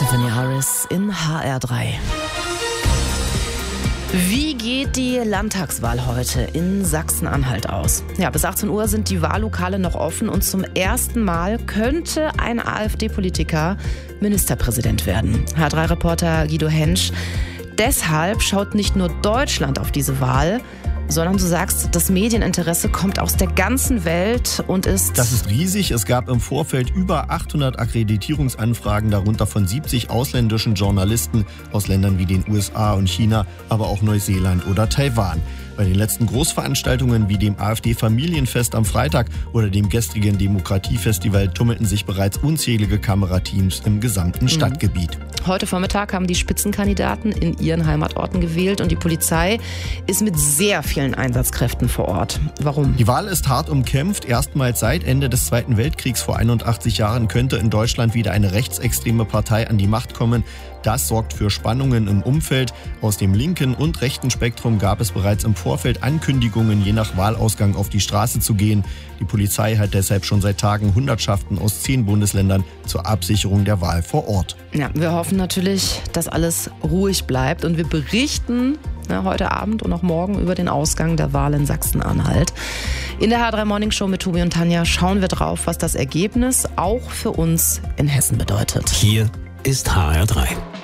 Tiffany Harris in HR3. Wie geht die Landtagswahl heute in Sachsen-Anhalt aus? Ja, bis 18 Uhr sind die Wahllokale noch offen und zum ersten Mal könnte ein AfD-Politiker Ministerpräsident werden. HR3-Reporter Guido Hensch. Deshalb schaut nicht nur Deutschland auf diese Wahl, sondern du sagst, das Medieninteresse kommt aus der ganzen Welt und ist... Das ist riesig. Es gab im Vorfeld über 800 Akkreditierungsanfragen, darunter von 70 ausländischen Journalisten aus Ländern wie den USA und China, aber auch Neuseeland oder Taiwan. Bei den letzten Großveranstaltungen wie dem AfD-Familienfest am Freitag oder dem gestrigen Demokratiefestival tummelten sich bereits unzählige Kamerateams im gesamten Stadtgebiet. Heute Vormittag haben die Spitzenkandidaten in ihren Heimatorten gewählt und die Polizei ist mit sehr vielen Einsatzkräften vor Ort. Warum? Die Wahl ist hart umkämpft. Erstmals seit Ende des Zweiten Weltkriegs vor 81 Jahren könnte in Deutschland wieder eine rechtsextreme Partei an die Macht kommen. Das sorgt für Spannungen im Umfeld. Aus dem linken und rechten Spektrum gab es bereits im Vorfeld Ankündigungen, je nach Wahlausgang auf die Straße zu gehen. Die Polizei hat deshalb schon seit Tagen Hundertschaften aus 10 Bundesländern zur Absicherung der Wahl vor Ort. Ja, wir hoffen natürlich, dass alles ruhig bleibt und wir berichten heute Abend und auch morgen über den Ausgang der Wahl in Sachsen-Anhalt. In der HR3 Morning Show mit Tobi und Tanja schauen wir drauf, was das Ergebnis auch für uns in Hessen bedeutet. Hier ist HR3.